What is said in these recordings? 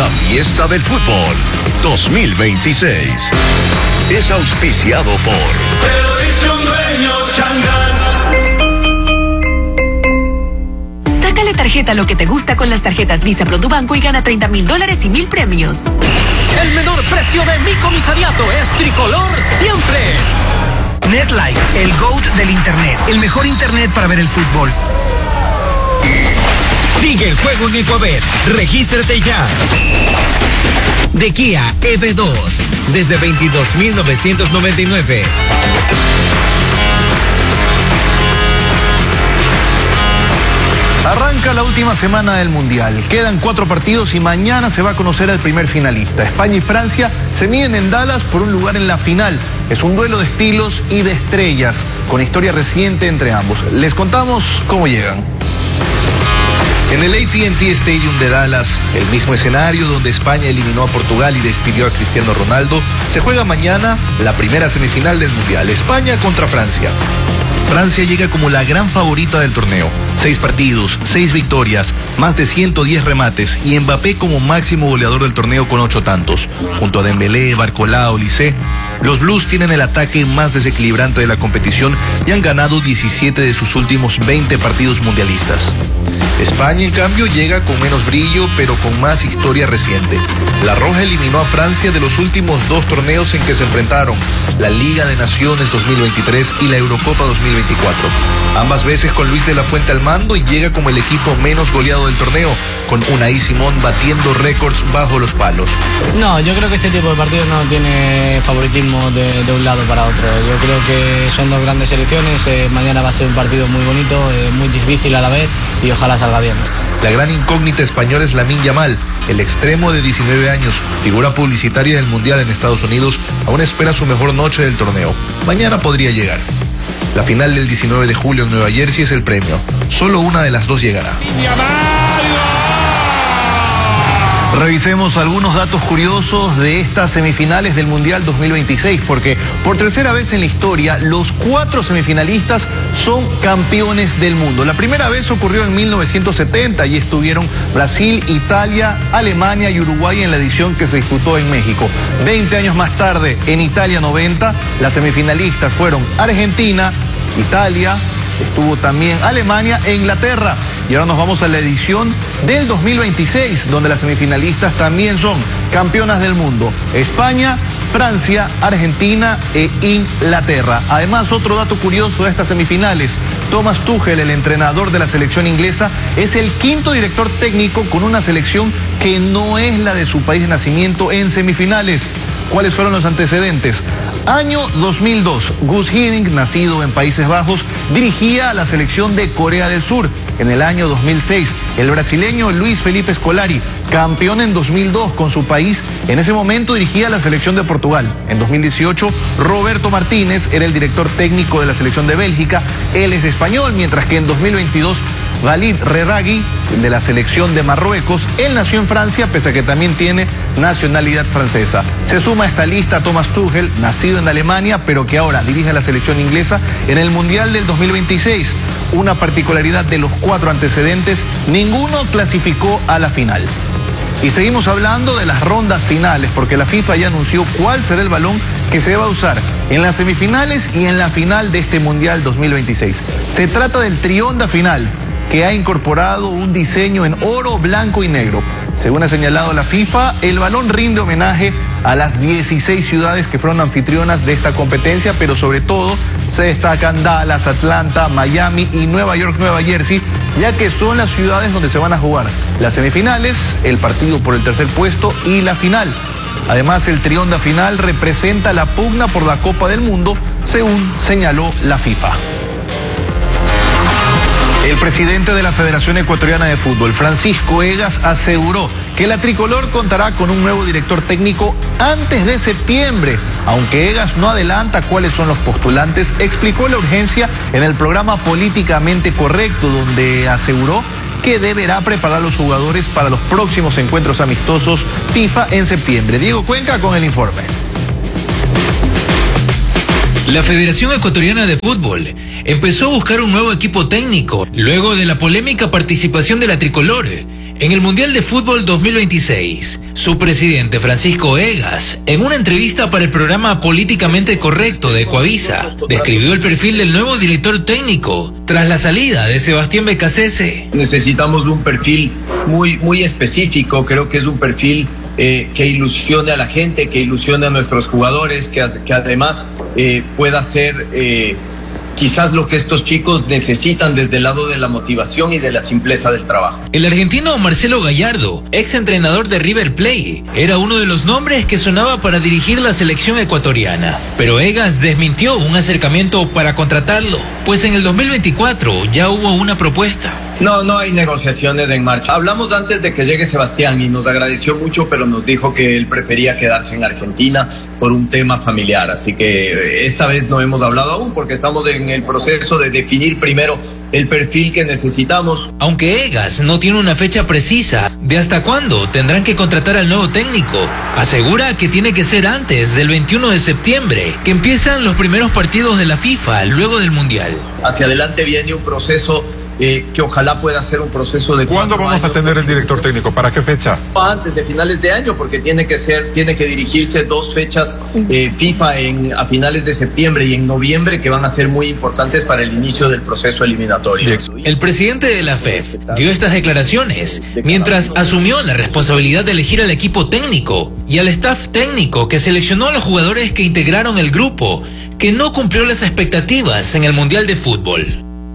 La Fiesta del Fútbol 2026 es auspiciado por Sácale tarjeta a lo que te gusta con las tarjetas Visa ProduBanco y gana $30,000 y 1,000 premios. El menor precio de mi comisariato es Tricolor siempre. NetLife, el GOAT del internet, el mejor internet para ver el fútbol. Sigue el juego en Ecuabet. Regístrate ya. De Kia EV2 desde 22,999. Arranca la última semana del Mundial. Quedan 4 partidos y mañana se va a conocer al primer finalista. España y Francia se miden en Dallas por un lugar en la final. Es un duelo de estilos y de estrellas, con historia reciente entre ambos. Les contamos cómo llegan. En el AT&T Stadium de Dallas, el mismo escenario donde España eliminó a Portugal y despidió a Cristiano Ronaldo, se juega mañana la primera semifinal del Mundial, España contra Francia. Francia llega como la gran favorita del torneo. 6 partidos, 6 victorias, más de 110 remates y Mbappé como máximo goleador del torneo con 8 tantos. Junto a Dembélé, Barcola, Olise, los Blues tienen el ataque más desequilibrante de la competición y han ganado 17 de sus últimos 20 partidos mundialistas. España, en cambio, llega con menos brillo, pero con más historia reciente. La Roja eliminó a Francia de los últimos 2 torneos en que se enfrentaron, la Liga de Naciones 2023 y la Eurocopa 2024. Ambas veces con Luis de la Fuente al mando y llega como el equipo menos goleado del torneo, con Unai Simón batiendo récords bajo los palos. No, yo creo que este tipo de partidos no tiene favoritismo de un lado para otro. Yo creo que son 2 grandes selecciones. Mañana va a ser un partido muy bonito, muy difícil a la vez y ojalá salga bien. La gran incógnita española es Lamine Yamal, el extremo de 19 años, figura publicitaria del Mundial en Estados Unidos, aún espera su mejor noche del torneo. Mañana podría llegar. La final del 19 de julio en Nueva Jersey es el premio. Solo una de las 2 llegará. Revisemos algunos datos curiosos de estas semifinales del Mundial 2026, porque por tercera vez en la historia, los 4 semifinalistas son campeones del mundo. La primera vez ocurrió en 1970 y estuvieron Brasil, Italia, Alemania y Uruguay en la edición que se disputó en México. 20 años más tarde, en Italia 90, las semifinalistas fueron Argentina, Italia, estuvo también Alemania e Inglaterra. Y ahora nos vamos a la edición del 2026, donde las semifinalistas también son campeonas del mundo: España, Francia, Argentina e Inglaterra. Además, otro dato curioso de estas semifinales: Thomas Tuchel, el entrenador de la selección inglesa, es el 5º director técnico con una selección que no es la de su país de nacimiento en semifinales. ¿Cuáles fueron los antecedentes? Año 2002, Guus Hiddink, nacido en Países Bajos, dirigía a la selección de Corea del Sur. En el año 2006, el brasileño Luis Felipe Scolari, campeón en 2002 con su país, en ese momento dirigía a la selección de Portugal. En 2018, Roberto Martínez era el director técnico de la selección de Bélgica. Él es de español, mientras que en 2022, Walid Regragui, de la selección de Marruecos, él nació en Francia, pese a que también tiene nacionalidad francesa. Se suma a esta lista Thomas Tuchel, nacido en Alemania, pero que ahora dirige a la selección inglesa en el Mundial del 2026. Una particularidad de los 4 antecedentes: ninguno clasificó a la final. Y seguimos hablando de las rondas finales, porque la FIFA ya anunció cuál será el balón que se va a usar en las semifinales y en la final de este Mundial 2026. Se trata del Trionda Final, que ha incorporado un diseño en oro, blanco y negro. Según ha señalado la FIFA, el balón rinde homenaje a las 16 ciudades que fueron anfitrionas de esta competencia, pero sobre todo se destacan Dallas, Atlanta, Miami y Nueva York, Nueva Jersey, ya que son las ciudades donde se van a jugar las semifinales, el partido por el tercer puesto y la final. Además, el Trionda Final representa la pugna por la Copa del Mundo, según señaló la FIFA. El presidente de la Federación Ecuatoriana de Fútbol, Francisco Egas, aseguró que la tricolor contará con un nuevo director técnico antes de septiembre. Aunque Egas no adelanta cuáles son los postulantes, explicó la urgencia en el programa Políticamente Correcto, donde aseguró que deberá preparar a los jugadores para los próximos encuentros amistosos FIFA en septiembre. Diego Cuenca con el informe. La Federación Ecuatoriana de Fútbol empezó a buscar un nuevo equipo técnico luego de la polémica participación de la tricolor En el Mundial de Fútbol 2026, su presidente Francisco Egas, en una entrevista para el programa Políticamente Correcto de Ecuavisa, describió el perfil del nuevo director técnico tras la salida de Sebastián Becasese. Necesitamos un perfil muy específico, creo que es un perfil que ilusione a la gente, que ilusione a nuestros jugadores, que además pueda ser quizás lo que estos chicos necesitan desde el lado de la motivación y de la simpleza del trabajo. El argentino Marcelo Gallardo, ex entrenador de River Plate, era uno de los nombres que sonaba para dirigir la selección ecuatoriana, pero Egas desmintió un acercamiento para contratarlo, pues en el 2024 ya hubo una propuesta. No hay negociaciones en marcha. Hablamos antes de que llegue Sebastián y nos agradeció mucho, pero nos dijo que él prefería quedarse en Argentina por un tema familiar. Así que esta vez no hemos hablado aún porque estamos en el proceso de definir primero el perfil que necesitamos. Aunque Egas no tiene una fecha precisa de hasta cuándo tendrán que contratar al nuevo técnico, asegura que tiene que ser antes del 21 de septiembre, que empiezan los primeros partidos de la FIFA luego del Mundial. Hacia adelante viene un proceso que ojalá pueda ser un proceso de... ¿Cuándo vamos a tener el director técnico? ¿Para qué fecha? Antes de finales de año, porque tiene que dirigirse 2 fechas FIFA a finales de septiembre y en noviembre, que van a ser muy importantes para el inicio del proceso eliminatorio. Bien. El presidente de la FEF dio estas declaraciones mientras asumió la responsabilidad de elegir al equipo técnico y al staff técnico que seleccionó a los jugadores que integraron el grupo, que no cumplió las expectativas en el Mundial de Fútbol.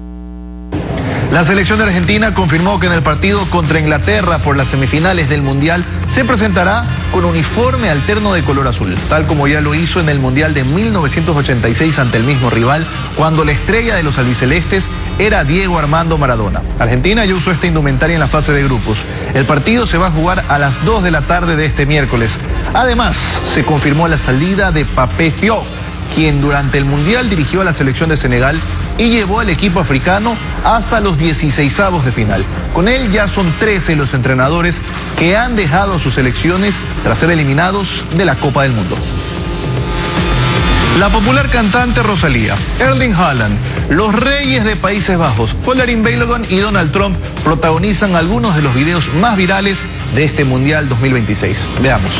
La selección de Argentina confirmó que en el partido contra Inglaterra por las semifinales del Mundial se presentará con uniforme alterno de color azul, tal como ya lo hizo en el Mundial de 1986 ante el mismo rival, cuando la estrella de los albicelestes era Diego Armando Maradona. Argentina ya usó esta indumentaria en la fase de grupos. El partido se va a jugar a las 2 de la tarde de este miércoles. Además, se confirmó la salida de Papé Thiaw, quien durante el Mundial dirigió a la selección de Senegal y llevó al equipo africano hasta los 16avos de final. Con él ya son 13 los entrenadores que han dejado a sus selecciones tras ser eliminados de la Copa del Mundo. La popular cantante Rosalía, Erling Haaland, los reyes de Países Bajos, Folarin Balogun y Donald Trump protagonizan algunos de los videos más virales de este Mundial 2026. Veamos.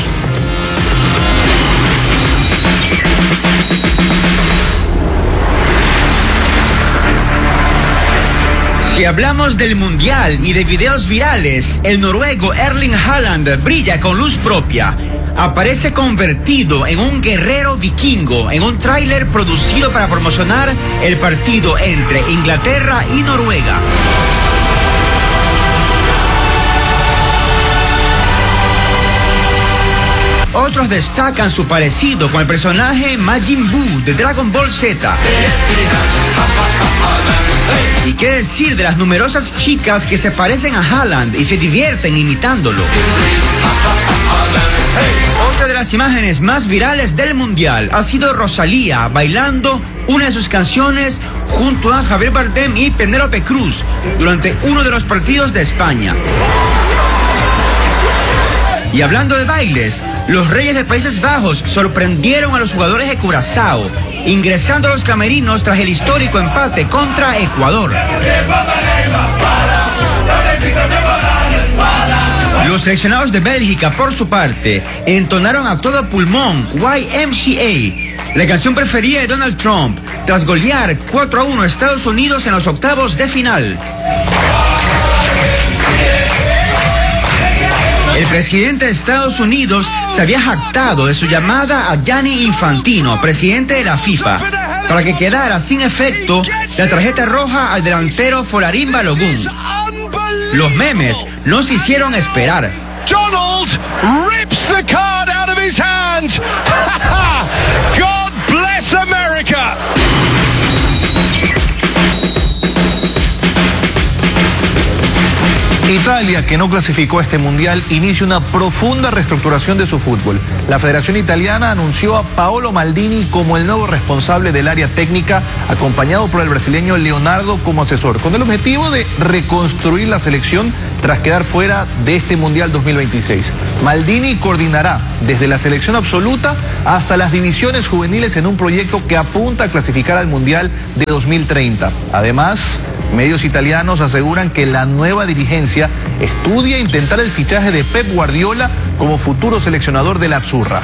Si hablamos del Mundial y de videos virales, el noruego Erling Haaland brilla con luz propia. Aparece convertido en un guerrero vikingo en un tráiler producido para promocionar el partido entre Inglaterra y Noruega. Otros destacan su parecido con el personaje Majin Buu de Dragon Ball Z. ¿Y qué decir de las numerosas chicas que se parecen a Haaland y se divierten imitándolo? Otra de las imágenes más virales del Mundial ha sido Rosalía bailando una de sus canciones junto a Javier Bardem y Penélope Cruz durante uno de los partidos de España. Y hablando de bailes, los reyes de Países Bajos sorprendieron a los jugadores de Curazao, ingresando a los camerinos tras el histórico empate contra Ecuador. Los seleccionados de Bélgica, por su parte, entonaron a todo pulmón YMCA, la canción preferida de Donald Trump, tras golear 4-1 a Estados Unidos en los octavos de final. El presidente de Estados Unidos se había jactado de su llamada a Gianni Infantino, presidente de la FIFA, para que quedara sin efecto la tarjeta roja al delantero Folarin Balogun. Los memes no se hicieron esperar. Donald rips the card out of his hand. God bless America. Italia, que no clasificó a este mundial, inicia una profunda reestructuración de su fútbol. La Federación Italiana anunció a Paolo Maldini como el nuevo responsable del área técnica, acompañado por el brasileño Leonardo como asesor, con el objetivo de reconstruir la selección tras quedar fuera de este Mundial 2026. Maldini coordinará desde la selección absoluta hasta las divisiones juveniles en un proyecto que apunta a clasificar al Mundial de 2030. Además, Medios italianos aseguran que la nueva dirigencia estudia intentar el fichaje de Pep Guardiola como futuro seleccionador de la Azzurra.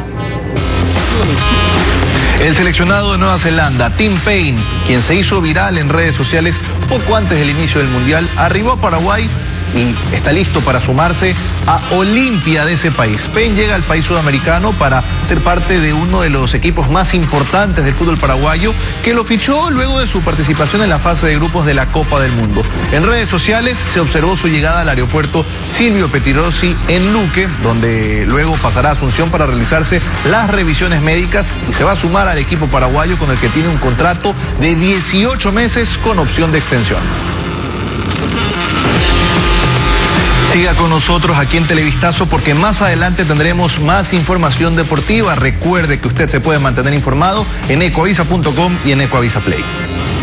El seleccionado de Nueva Zelanda, Tim Payne, quien se hizo viral en redes sociales poco antes del inicio del Mundial, arribó a Paraguay y está listo para sumarse a Olimpia de ese país. Payne llega al país sudamericano para ser parte de uno de los equipos más importantes del fútbol paraguayo, que lo fichó luego de su participación en la fase de grupos de la Copa del Mundo. En redes sociales se observó su llegada al aeropuerto Silvio Pettirossi en Luque, donde luego pasará a Asunción para realizarse las revisiones médicas y se va a sumar al equipo paraguayo, con el que tiene un contrato de 18 meses con opción de extensión. Siga con nosotros aquí en Televistazo, porque más adelante tendremos más información deportiva. Recuerde que usted se puede mantener informado en ecoavisa.com y en Ecoavisa Play.